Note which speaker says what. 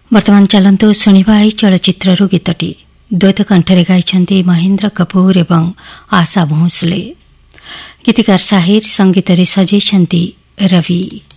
Speaker 1: ବର୍ତ୍ତମାନ ଚାଲନ୍ତୁ ଶୁଣିବା ଏହି ଚଳଚ୍ଚିତ୍ରରୁ ଗୀତଟି। ଦ୍ୱୈତ କଣ୍ଠରେ ଗାଇଛନ୍ତି ମହେନ୍ଦ୍ର କପୁର ଏବଂ ଆଶା ଭୋଁସଲେ। ଗୀତିକାର ସାହିର, ସଙ୍ଗୀତରେ ସଜେଇଛନ୍ତି ରବି।